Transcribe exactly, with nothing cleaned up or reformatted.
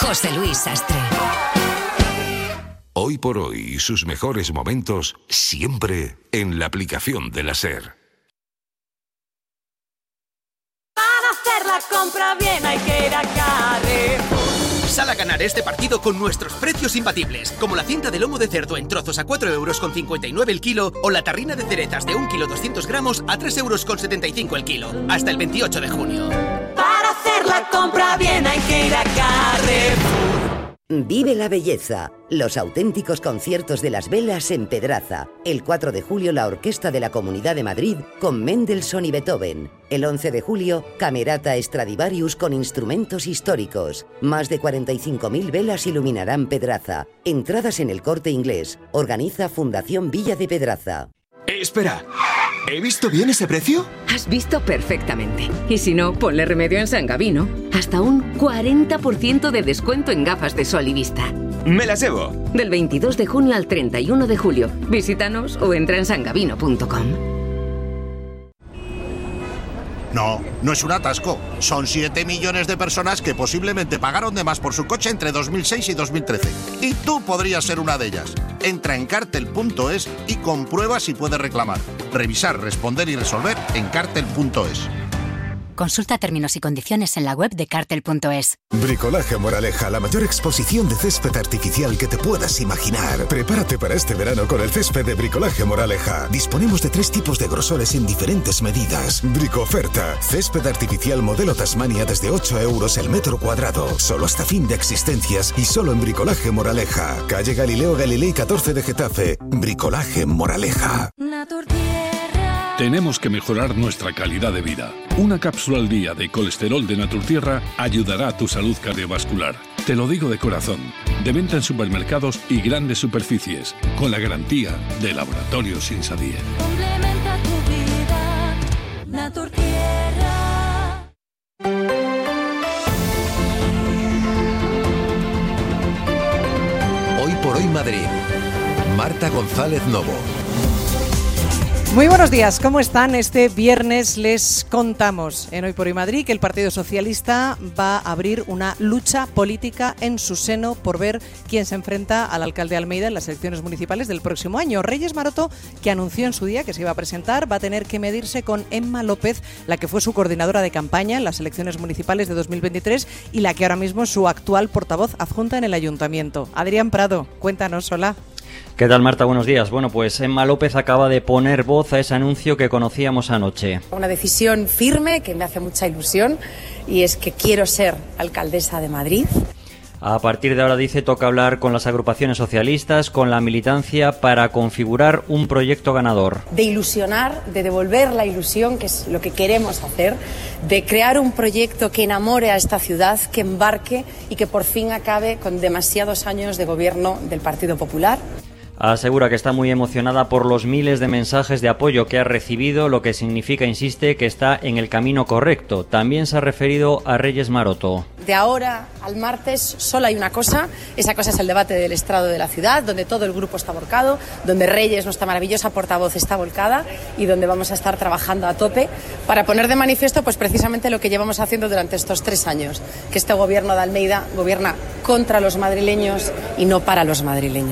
José Luis Sastre. Hoy por hoy y sus mejores momentos siempre en la aplicación de la SER. Para hacer la compra bien hay que ir a Carrefour. Sal a ganar este partido con nuestros precios imbatibles, como la cinta de lomo de cerdo en trozos a cuatro euros con cincuenta y nueve el kilo o la tarrina de cerezas de un kilo doscientos gramos a tres euros con setenta y cinco el kilo. Hasta el veintiocho de junio. Para hacer la compra bien hay que ir a Carrefour. Vive la belleza. Los auténticos conciertos de las velas en Pedraza. El cuatro de julio la Orquesta de la Comunidad de Madrid con Mendelssohn y Beethoven. El once de julio, Camerata Stradivarius con instrumentos históricos. Más de cuarenta y cinco mil velas iluminarán Pedraza. Entradas en El Corte Inglés. Organiza Fundación Villa de Pedraza. Eh, espera, ¿he visto bien ese precio? Has visto perfectamente. Y si no, ponle remedio en San Gabino. Hasta un cuarenta por ciento de descuento en gafas de sol y vista. Me las llevo. Del veintidós de junio al treinta y uno de julio. Visítanos o entra en sangabino punto com. No, no es un atasco. Son siete millones de personas que posiblemente pagaron de más por su coche entre dos mil seis y dos mil trece. Y tú podrías ser una de ellas. Entra en cartel punto es y comprueba si puedes reclamar. Revisar, responder y resolver en cartel punto es. Consulta términos y condiciones en la web de cartel punto es. Bricolaje Moraleja, la mayor exposición de césped artificial que te puedas imaginar. Prepárate para este verano con el césped de Bricolaje Moraleja. Disponemos de tres tipos de grosores en diferentes medidas. Bricoferta, césped artificial modelo Tasmania desde ocho euros el metro cuadrado. Solo hasta fin de existencias y solo en Bricolaje Moraleja. Calle Galileo Galilei catorce de Getafe. Bricolaje Moraleja. Tenemos que mejorar nuestra calidad de vida. Una cápsula al día de colesterol de Naturtierra ayudará a tu salud cardiovascular. Te lo digo de corazón. De venta en supermercados y grandes superficies, con la garantía de Laboratorios Insadie. Complementa tu vida, Naturtierra. Hoy por hoy Madrid. Marta González Novo. Muy buenos días, ¿cómo están? Este viernes les contamos en Hoy por Hoy Madrid que el Partido Socialista va a abrir una lucha política en su seno por ver quién se enfrenta al alcalde Almeida en las elecciones municipales del próximo año. Reyes Maroto, que anunció en su día que se iba a presentar, va a tener que medirse con Emma López, la que fue su coordinadora de campaña en las elecciones municipales de dos mil veintitrés y la que ahora mismo es su actual portavoz adjunta en el ayuntamiento. Adrián Prado, cuéntanos, hola. ¿Qué tal, Marta? Buenos días. Bueno, pues Emma López acaba de poner voz a ese anuncio que conocíamos anoche. Una decisión firme que me hace mucha ilusión y es que quiero ser alcaldesa de Madrid. A partir de ahora, dice, toca hablar con las agrupaciones socialistas, con la militancia, para configurar un proyecto ganador. De ilusionar, de devolver la ilusión, que es lo que queremos hacer, de crear un proyecto que enamore a esta ciudad, que embarque y que por fin acabe con demasiados años de gobierno del Partido Popular. Asegura que está muy emocionada por los miles de mensajes de apoyo que ha recibido, lo que significa, insiste, que está en el camino correcto. También se ha referido a Reyes Maroto. De ahora al martes solo hay una cosa, esa cosa es el debate del estrado de la ciudad, donde todo el grupo está volcado, donde Reyes, nuestra maravillosa portavoz, está volcada y donde vamos a estar trabajando a tope para poner de manifiesto pues precisamente lo que llevamos haciendo durante estos tres años, que este gobierno de Almeida gobierna contra los madrileños y no para los madrileños.